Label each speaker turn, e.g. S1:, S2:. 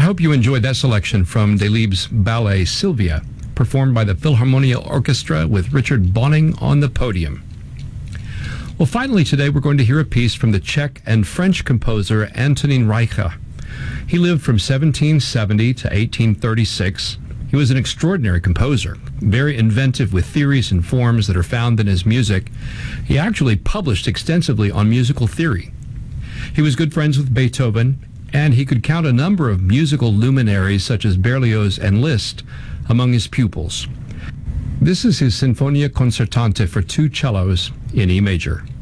S1: hope you enjoyed that selection from Delibes' ballet Sylvia, performed by the Philharmonia Orchestra with Richard Bonning on the podium. Well, finally today we're going to hear a piece from the Czech and French composer Antonín Rejcha. He lived from 1770 to 1836. He was an extraordinary composer, very inventive with theories and forms that are found in his music. He actually published extensively on musical theory. He was good friends with Beethoven, and he could count a number of musical luminaries such as Berlioz and Liszt among his pupils. This is his Sinfonia Concertante for two cellos in E major.